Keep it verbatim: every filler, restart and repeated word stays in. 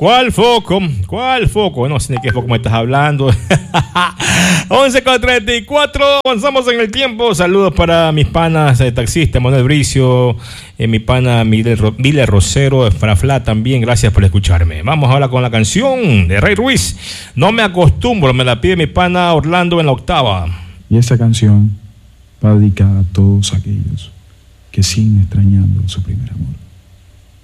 ¿Cuál foco? ¿Cuál foco? No sé de qué foco me estás hablando. once con treinta y cuatro, avanzamos en el tiempo. Saludos para mis panas de taxista, Manuel Bricio, eh, mi pana Miguel, Ro- Miguel Rosero, Frafla también, gracias por escucharme. Vamos ahora con la canción de Rey Ruiz. No me acostumbro, me la pide mi pana Orlando en la octava. Y esta canción va dedicada a todos aquellos que siguen extrañando su primer amor.